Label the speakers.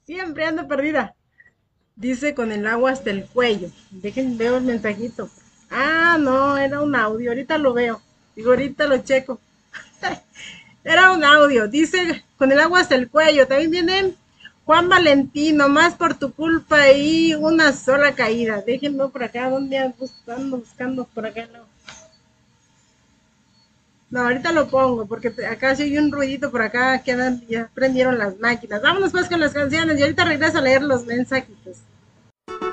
Speaker 1: Siempre ando perdida. Dice con el agua hasta el cuello. Dejen, veo el mensajito. Ah, no, era un audio. Ahorita lo veo. Digo, ahorita lo checo. Era un audio. Dice con el agua hasta el cuello. También viene Juan Valentino, más por tu culpa y una sola caída. Déjenlo por acá. ¿Dónde ando buscando por acá? No. No, ahorita lo pongo porque acá sí hay un ruidito por acá que ya prendieron las máquinas. Vámonos pues con las canciones y ahorita regreso a leer los mensajitos.